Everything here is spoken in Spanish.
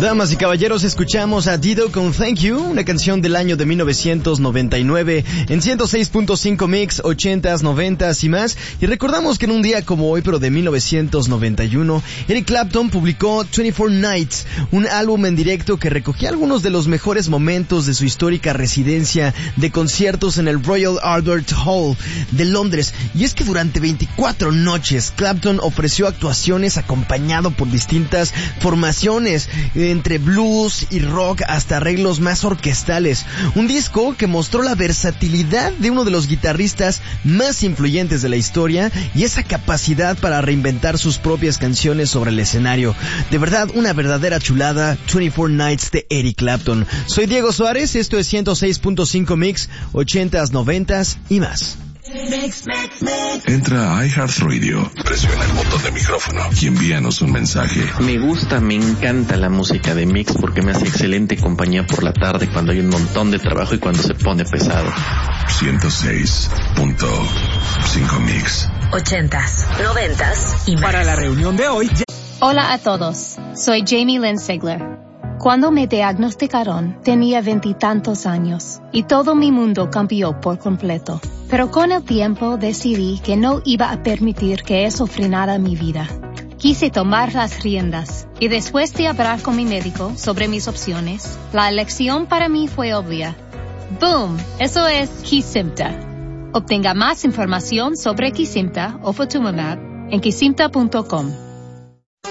Damas y caballeros, escuchamos a Dido con Thank You, una canción del año de 1999 en 106.5 Mix, 80s, 90s y más. Y recordamos que en un día como hoy, pero de 1991, Eric Clapton publicó 24 Nights, un álbum en directo que recogía algunos de los mejores momentos de su histórica residencia de conciertos en el Royal Albert Hall de Londres. Y es que durante 24 noches, Clapton ofreció actuaciones acompañado por distintas formaciones, entre blues y rock hasta arreglos más orquestales. Un disco que mostró la versatilidad de uno de los guitarristas más influyentes de la historia y esa capacidad para reinventar sus propias canciones sobre el escenario. De verdad, una verdadera chulada, 24 Nights de Eric Clapton. Soy Diego Suárez, esto es 106.5 Mix, 80s, 90s y más. Entra a iHeartRadio, presiona el botón de micrófono y envíanos un mensaje. Me encanta la música de Mix porque me hace excelente compañía por la tarde cuando hay un montón de trabajo y cuando se pone pesado. 106.5 Mix. 80s, 90s y más. Para la reunión de hoy. Hola a todos, soy Jamie Lynn Sigler. Cuando me diagnosticaron, tenía 20 y tantos años y todo mi mundo cambió por completo. Pero con el tiempo decidí que no iba a permitir que eso frenara mi vida. Quise tomar las riendas y después de hablar con mi médico sobre mis opciones, la elección para mí fue obvia. ¡Boom! Eso es Kesimpta. Obtenga más información sobre Kesimpta o Ofatumumab en kesimpta.com.